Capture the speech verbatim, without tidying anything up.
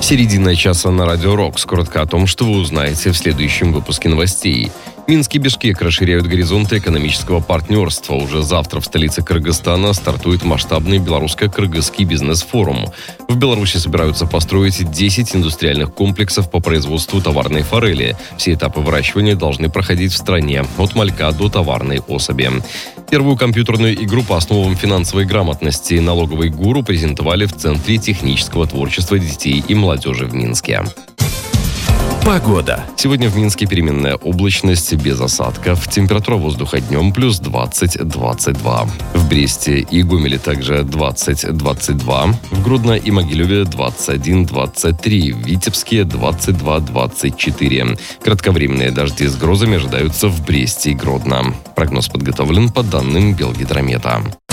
Середина часа на Радио Рокс. Коротко о том, что вы узнаете в следующем выпуске новостей. Минск и Бишкек расширяют горизонты экономического партнерства. Уже завтра в столице Кыргызстана стартует масштабный белорусско-кыргызский бизнес-форум. В Беларуси собираются построить десять индустриальных комплексов по производству товарной форели. Все этапы выращивания должны проходить в стране, от малька до товарной особи. Первую компьютерную игру по основам финансовой грамотности «Налоговый гуру» презентовали в Центре технического творчества детей и молодежи в Минске. Погода. Сегодня в Минске переменная облачность без осадков. Температура воздуха днем плюс двадцать - двадцать два. В Бресте и Гомеле также двадцать - двадцать два. В Гродно и Могилеве двадцать один - двадцать три. В Витебске двадцать два - двадцать четыре. Кратковременные дожди с грозами ожидаются в Бресте и Гродно. Прогноз подготовлен по данным Белгидромета.